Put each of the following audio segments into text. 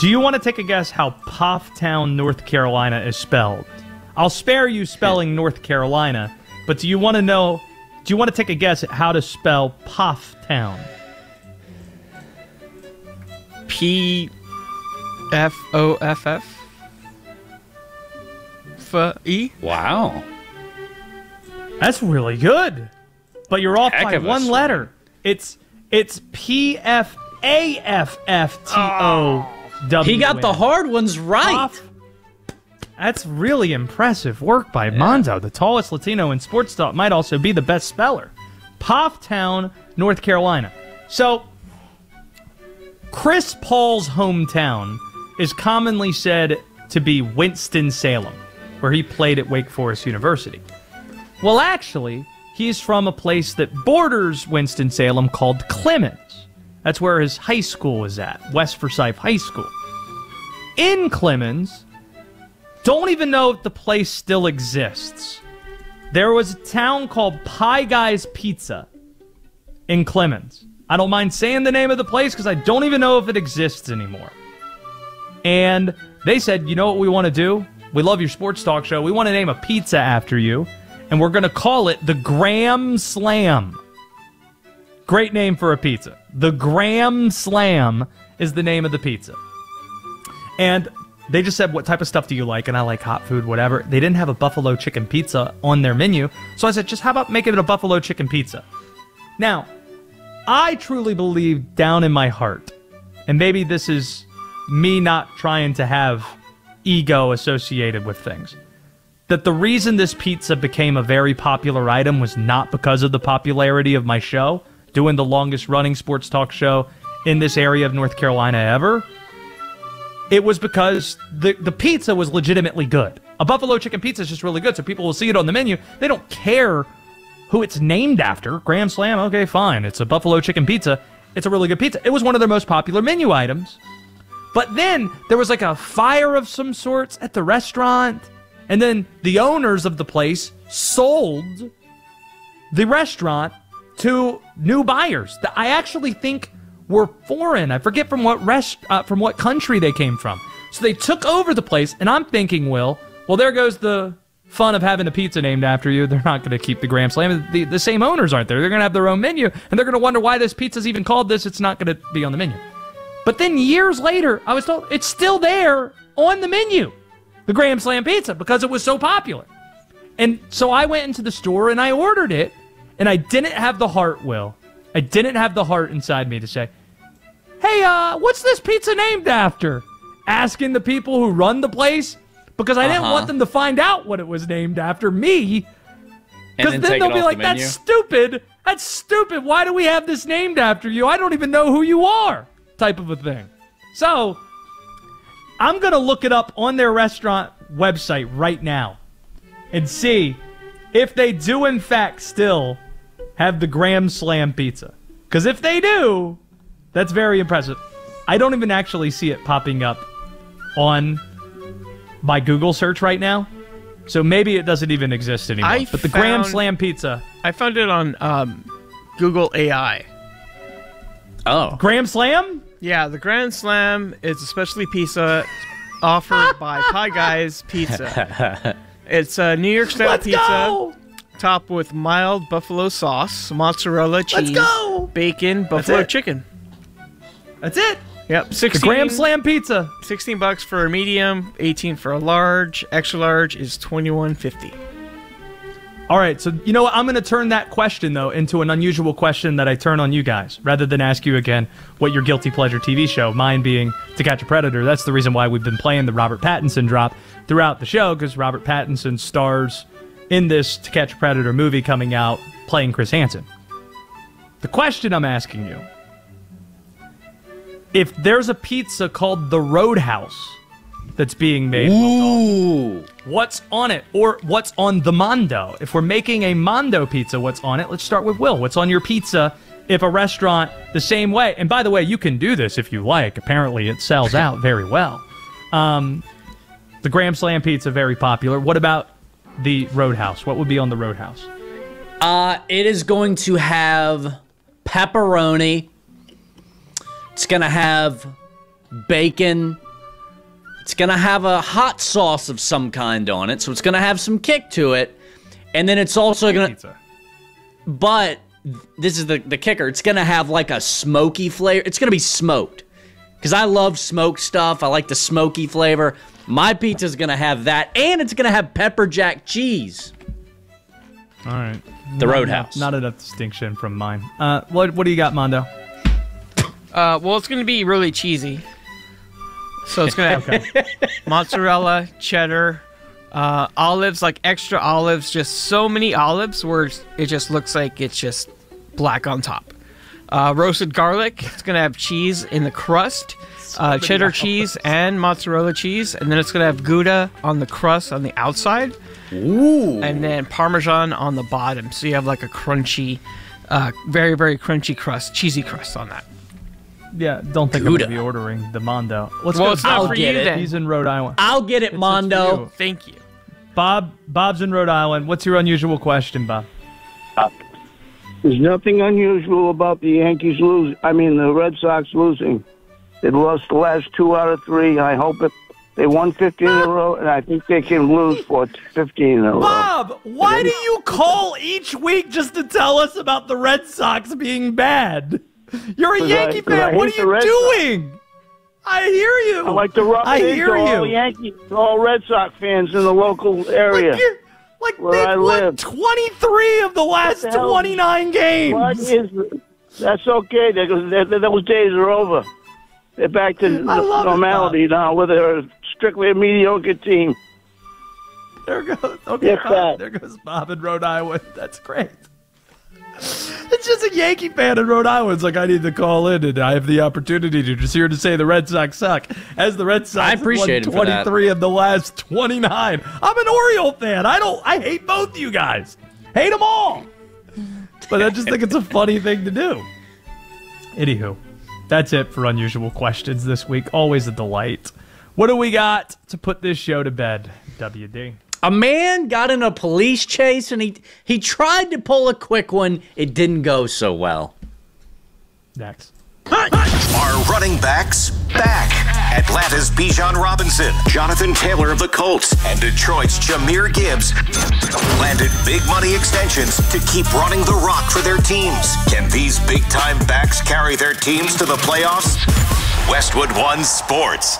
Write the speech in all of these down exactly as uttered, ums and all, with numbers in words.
Do you want to take a guess how Pofftown, North Carolina is spelled? I'll spare you spelling North Carolina, but do you want to know, do you want to take a guess at how to spell Pofftown? P F O F F F E? Wow. That's really good. But you're off Heck by of a one swing. letter. It's it's P F A F F T O W. He got the hard ones right. Poff. That's really impressive work by Mondo, the tallest Latino in sports talk, might also be the best speller. Pofftown, North Carolina. So, Chris Paul's hometown is commonly said to be Winston-Salem, where he played at Wake Forest University. Well, actually, he's from a place that borders Winston-Salem called Clemens. That's where his high school was at, West Forsyth High School. In Clemens, don't even know if the place still exists. There was a town called Pie Guy's Pizza in Clemens. I don't mind saying the name of the place because I don't even know if it exists anymore. And they said, you know what we want to do? We love your sports talk show. We want to name a pizza after you, and we're going to call it the Graham Slam. Great name for a pizza. The Graham Slam is the name of the pizza. And they just said, what type of stuff do you like? And I like hot food, whatever. They didn't have a buffalo chicken pizza on their menu. So I said, just how about making it a buffalo chicken pizza? Now, I truly believe down in my heart, and maybe this is me not trying to have ego associated with things, that the reason this pizza became a very popular item was not because of the popularity of my show, doing the longest running sports talk show in this area of North Carolina ever. It was because the, the pizza was legitimately good. A buffalo chicken pizza is just really good, so people will see it on the menu. They don't care who it's named after. Graham Slam, okay, fine. It's a buffalo chicken pizza. It's a really good pizza. It was one of their most popular menu items. But then there was like a fire of some sorts at the restaurant, and then the owners of the place sold the restaurant to new buyers that I actually think were foreign. I forget from what rest, uh, from what country they came from. So they took over the place, and I'm thinking, Will, well, there goes the fun of having a pizza named after you. They're not going to keep the Graham Slam. The, the same owners aren't there. They're going to have their own menu, and they're going to wonder why this pizza's even called this. It's not going to be on the menu. But then years later, I was told it's still there on the menu, the Graham Slam pizza, because it was so popular. And so I went into the store and I ordered it, and I didn't have the heart, Will. I didn't have the heart inside me to say, hey, uh, what's this pizza named after? Asking the people who run the place, because I didn't Uh-huh. want them to find out what it was named after me. Because then then take they'll it be off like, the that's menu?" stupid. That's stupid. Why do we have this named after you? I don't even know who you are, type of a thing. So, I'm going to look it up on their restaurant website right now and see if they do, in fact, still have the Graham Slam pizza. Because if they do, that's very impressive. I don't even actually see it popping up on my Google search right now. So maybe it doesn't even exist anymore. I but the Graham found- Slam pizza. I found it on um, Google A I. Oh. Graham Slam? Yeah, the Grand Slam is a specialty pizza offered by Pie Guys Pizza. It's a New York style Let's pizza go! topped with mild buffalo sauce, mozzarella cheese, go! bacon, buffalo it. chicken. That's it. Yep, The sixteen, Graham Slam pizza. sixteen bucks for a medium, eighteen for a large. Extra large is twenty-one fifty. All right, so you know what? I'm going to turn that question, though, into an unusual question that I turn on you guys, rather than ask you again what your guilty pleasure T V show, mine being To Catch a Predator. That's the reason why we've been playing the Robert Pattinson drop throughout the show, because Robert Pattinson stars in this To Catch a Predator movie coming out playing Chris Hansen. The question I'm asking you, if there's a pizza called the Roadhouse that's being made, Ooh. what's on it? Or what's on the Mondo? If we're making a Mondo pizza, what's on it? Let's start with Will. What's on your pizza if a restaurant the same way? And by the way, you can do this if you like. Apparently, it sells out very well. Um, the Graham Slam pizza, very popular. What about the Roadhouse? What would be on the Roadhouse? Uh, it is going to have pepperoni. It's going to have bacon, It's going to have a hot sauce of some kind on it, so it's going to have some kick to it. And then it's also going to... But this is the, the kicker. It's going to have like a smoky flavor. It's going to be smoked. Because I love smoked stuff. I like the smoky flavor. My pizza's going to have that. And it's going to have pepper jack cheese. All right. The not, Roadhouse. Not, not enough distinction from mine. Uh, what, what do you got, Mondo? Uh, well, it's going to be really cheesy. So it's going to have mozzarella, cheddar, uh, olives, like extra olives, just so many olives where it just looks like it's just black on top. Uh, roasted garlic. It's going to have cheese in the crust, uh, cheddar cheese and mozzarella cheese. And then it's going to have Gouda on the crust on the outside. Ooh. And then Parmesan on the bottom. So you have like a crunchy, uh, very, very crunchy crust, cheesy crust on that. Yeah, don't think Gouda. I'm going to be ordering the Mondo. Let's Well, go. it's not I'll for get you it. then. He's in Rhode Island. I'll get it, It's- it's Mondo. for you. Thank you. Bob, Bob's in Rhode Island. What's your unusual question, Bob? There's nothing unusual about the Yankees losing. I mean, the Red Sox losing. They lost the last two out of three. I hope it. They won fifteen in a row, and I think they can lose for fifteen in a row. Bob, why do you call each week just to tell us about the Red Sox being bad? You're a 'Cause Yankee I- 'cause I fan. What are hate the you Red doing? I hear you. I like to rub I it hear into all you. Yankees, all Red Sox fans in the local area. Like, you're- like where they've I won live. twenty-three of the last the hell? twenty-nine games. What is? That's okay. They- they- Those days are over. They're back to I love it, normality now, where they're strictly a mediocre team. There goes. Okay, Yes, Bob. Bob. There goes Bob in Rhode Island. That's great. It's just a Yankee fan in Rhode Island. It's like, I need to call in, and I have the opportunity to just here to say the Red Sox suck. As the Red Sox I have appreciate won it for that. twenty-three of the last twenty-nine. I'm an Oriole fan. I don't. I hate both you guys. Hate them all. But I just think it's a funny thing to do. Anywho, that's it for Unusual Questions this week. Always a delight. What do we got to put this show to bed, W D? A man got in a police chase and he he tried to pull a quick one. It didn't go so well. Next. Are running backs back? Atlanta's Bijan Robinson, Jonathan Taylor of the Colts, and Detroit's Jahmyr Gibbs landed big money extensions to keep running the rock for their teams. Can these big-time backs carry their teams to the playoffs? Westwood One Sports.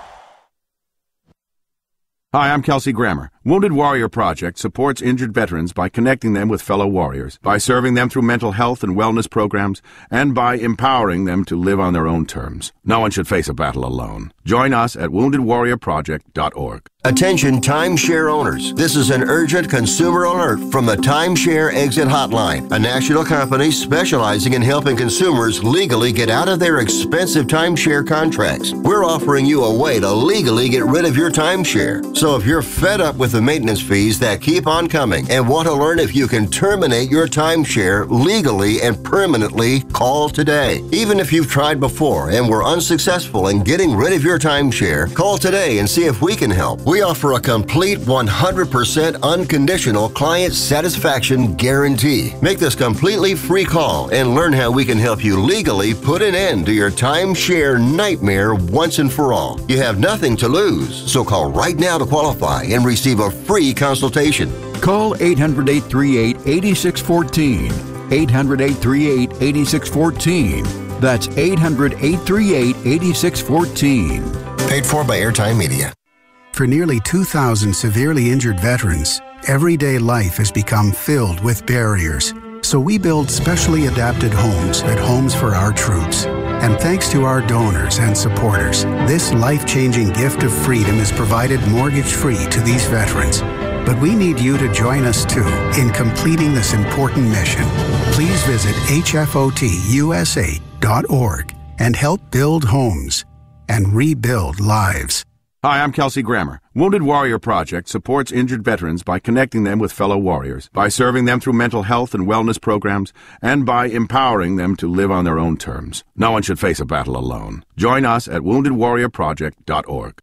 Hi, I'm Kelsey Grammer. Wounded Warrior Project supports injured veterans by connecting them with fellow warriors, by serving them through mental health and wellness programs, and by empowering them to live on their own terms. No one should face a battle alone. Join us at wounded warrior project dot org. Attention timeshare owners. This is an urgent consumer alert from the Timeshare Exit Hotline, a national company specializing in helping consumers legally get out of their expensive timeshare contracts. We're offering you a way to legally get rid of your timeshare. So if you're fed up with the maintenance fees that keep on coming and want to learn if you can terminate your timeshare legally and permanently, call today. Even if you've tried before and were unsuccessful in getting rid of your timeshare, call today and see if we can help. We offer a complete one hundred percent unconditional client satisfaction guarantee. Make this completely free call and learn how we can help you legally put an end to your timeshare nightmare once and for all. You have nothing to lose, so call right now to qualify and receive a free consultation. Call eight hundred, eight three eight, eight six one four. eight hundred, eight three eight, eight six one four. That's eight hundred, eight three eight, eight six one four. Paid for by Airtime Media. For nearly two thousand severely injured veterans, everyday life has become filled with barriers. So we build specially adapted homes at Homes for Our Troops. And thanks to our donors and supporters, this life-changing gift of freedom is provided mortgage-free to these veterans. But we need you to join us too in completing this important mission. Please visit H F O T U S A dot org and help build homes and rebuild lives. Hi, I'm Kelsey Grammer. Wounded Warrior Project supports injured veterans by connecting them with fellow warriors, by serving them through mental health and wellness programs, and by empowering them to live on their own terms. No one should face a battle alone. Join us at wounded warrior project dot org.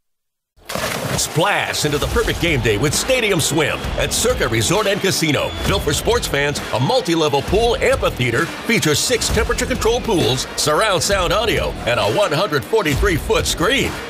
Splash into the perfect game day with Stadium Swim at Circa Resort and Casino. Built for sports fans, a multi-level pool amphitheater features six temperature-controlled pools, surround sound audio, and a one hundred forty-three foot screen.